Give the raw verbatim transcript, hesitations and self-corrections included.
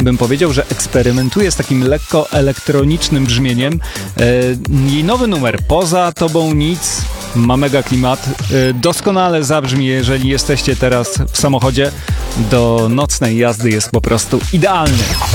bym powiedział, że eksperymentuje z takim lekko elektronicznym brzmieniem. Jej nowy numer, Poza tobą nic, ma mega klimat. Doskonale zabrzmi, jeżeli jesteście teraz w samochodzie. Do nocnej jazdy jest po prostu idealny.